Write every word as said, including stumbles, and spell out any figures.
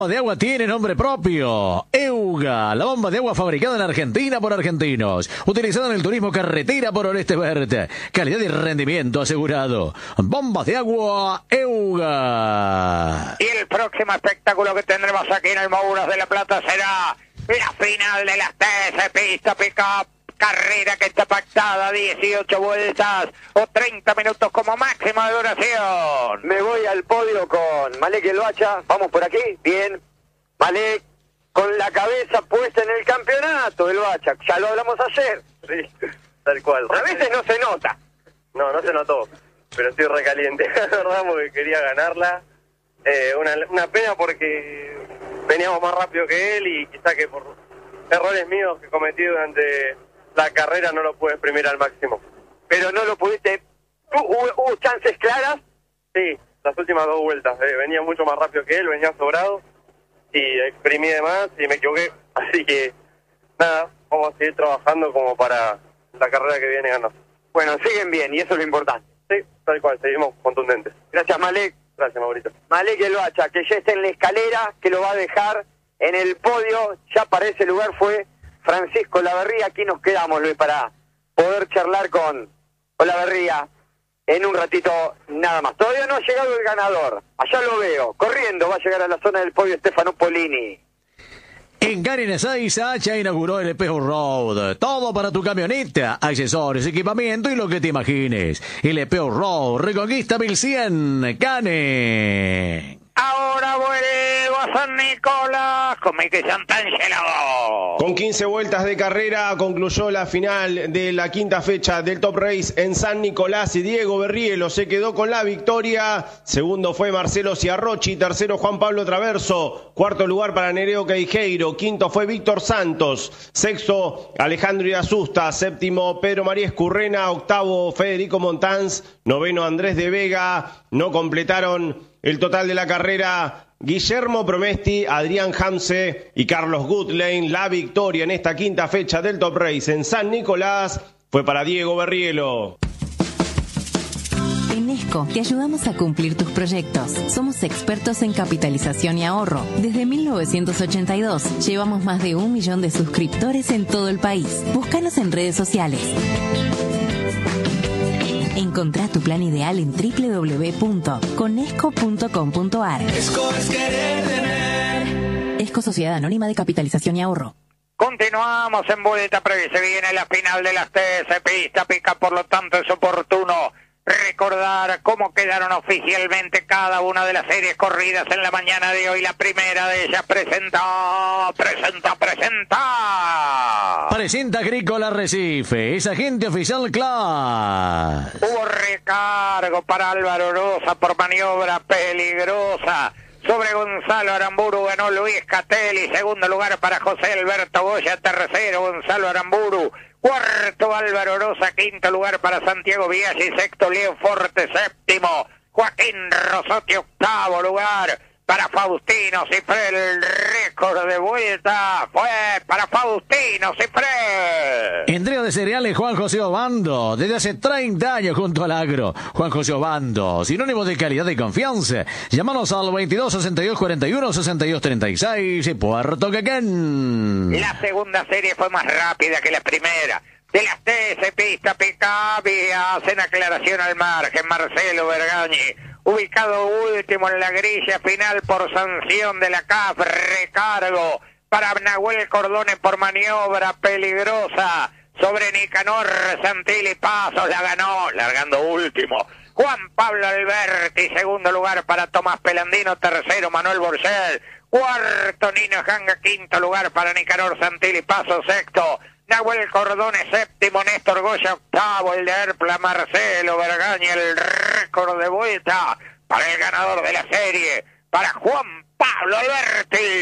De agua tiene nombre propio. Euga, la bomba de agua fabricada en Argentina por argentinos, utilizada en el turismo carretera por Oeste Verde. Calidad y rendimiento asegurado. Bombas de agua Euga. Y el próximo espectáculo que tendremos aquí en el Mouras de la Plata será la final de las T S Pista Pickup. Carrera que está pactada, dieciocho vueltas o treinta minutos como máxima de duración. Me voy al podio con Malek El Bacha. Vamos por aquí, bien. Malek con la cabeza puesta en el campeonato, El Bacha. Ya lo hablamos ayer. Sí, tal cual. A veces no se nota. No, no se notó, pero estoy recaliente, la verdad, porque quería ganarla. Eh, una, una pena porque veníamos más rápido que él y quizá que por errores míos que cometí durante la carrera no lo pude exprimir al máximo. Pero no lo pudiste. ¿Hubo, hubo chances claras? Sí, las últimas dos vueltas. Eh, venía mucho más rápido que él, venía sobrado y exprimí de más y me equivoqué. Así que, nada, vamos a seguir trabajando como para la carrera que viene ganar. Bueno, siguen bien y eso es lo importante. Sí, tal cual, seguimos contundentes. Gracias, Malek. Gracias, Maurito. Malek El Bacha, que ya está en la escalera, que lo va a dejar en el podio. Ya para ese lugar fue Francisco Laverría. Aquí nos quedamos, Luis, para poder charlar con Laverría en un ratito nada más. Todavía no ha llegado el ganador. Allá lo veo, corriendo, va a llegar a la zona del podio Stefano Polini. En Carin Ezeiza ya inauguró el Espejo Road. Todo para tu camioneta, accesorios, equipamiento y lo que te imagines. El Espejo Road, Reconquista mil cien, Canin. Ahora vuelvo a San Nicolás con Miki Santangelo. Con quince vueltas de carrera concluyó la final de la quinta fecha del Top Race en San Nicolás y Diego Berrielo se quedó con la victoria. Segundo fue Marcelo Ciarrochi, tercero Juan Pablo Traverso, cuarto lugar para Nereo Queijeiro, quinto fue Víctor Santos, sexto Alejandro Irasusta, séptimo Pedro María Escurrena, octavo Federico Montanz, noveno Andrés de Vega. No completaron el total de la carrera Guillermo Promesti, Adrián Hamse y Carlos Goodlane. La victoria en esta quinta fecha del Top Race en San Nicolás fue para Diego Berrielo. En Esco te ayudamos a cumplir tus proyectos. Somos expertos en capitalización y ahorro. Desde mil novecientos ochenta y dos llevamos más de un millón de suscriptores en todo el país. Búscanos en redes sociales. Encontrá tu plan ideal en doble u doble u doble u punto conesco punto com punto a r. Esco es querer tener. Esco Sociedad Anónima de Capitalización y Ahorro. Continuamos en vuelta previa. Se viene la final de las T S Pista Pica, por lo tanto es oportuno recordar cómo quedaron oficialmente cada una de las series corridas en la mañana de hoy. La primera de ellas presenta, presenta, presenta. Presenta Agrícola Recife, es agente oficial Class. Hubo recargo para Álvaro Rosa por maniobra peligrosa. Sobre Gonzalo Aramburu ganó Luis Catelli, segundo lugar para José Alberto Goya, tercero Gonzalo Aramburu, cuarto Álvaro Rosa, quinto lugar para Santiago Biaggi, sexto Leo Forte, séptimo Joaquín Rosotti, octavo lugar para Faustino Cifré. El récord de vuelta fue para Faustino Cifré. Entrega de cereales Juan José Obando, desde hace treinta años junto al agro. Juan José Obando, sinónimo de calidad y confianza. Llámanos al veintidós sesenta y dos cuarenta y uno sesenta y dos treinta y seis y Puerto Quequén. La segunda serie fue más rápida que la primera. De las T S Pista Pickup hacen aclaración al margen Marcelo Bergañi, ubicado último en la grilla final por sanción de la C A F. Recargo para Nahuel Cordone por maniobra peligrosa sobre Nicanor Santilli Pasos. La ganó, largando último Juan Pablo Alberti, segundo lugar para Tomás Pelandino, tercero Manuel Borcel, cuarto Nino Janga, quinto lugar para Nicanor Santilli Pasos, sexto Nahuel Cordone, séptimo Néstor Goya, octavo el de Erpla Marcelo Bergañi. El récord de vuelta para el ganador de la serie, para Juan Pablo Alberti.